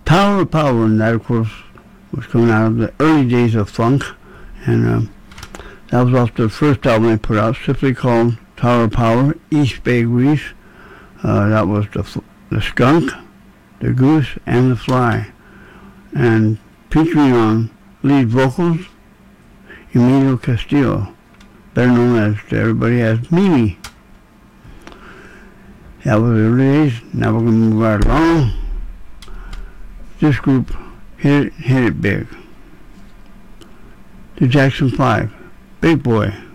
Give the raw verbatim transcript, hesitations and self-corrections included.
Tower of Power, and that, of course, was coming out of the early days of funk, and um, that was off the first album they put out, simply called Tower of Power, East Bay Grease. Uh, that was the the Skunk, the Goose, and the Fly, and featuring on lead vocals, Emilio Castillo, better known as to everybody as Mimi. That was the early days. Now we're going to move right along. This group hit it, hit it big. The Jackson Five, Big Boy.